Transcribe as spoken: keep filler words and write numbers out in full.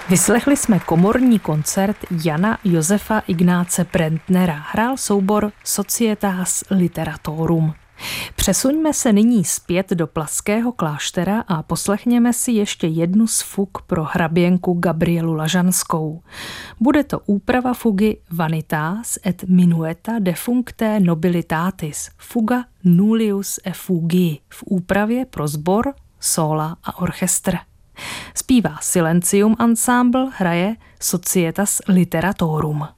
Vyslechli jsme komorní koncert Jana Josefa Ignáce Brentnera. Hrál soubor Societas Literatorum. Přesuňme se nyní zpět do Plaského kláštera a poslechněme si ještě jednu z fug pro hraběnku Gabrielu Lažanskou. Bude to úprava fugy Vanitas et Minueta defunctae nobilitatis, fuga Nullius e Fugi, v úpravě pro sbor, sóla a orchestr. Zpívá Silencium Ensemble, hraje Societas Literatorum.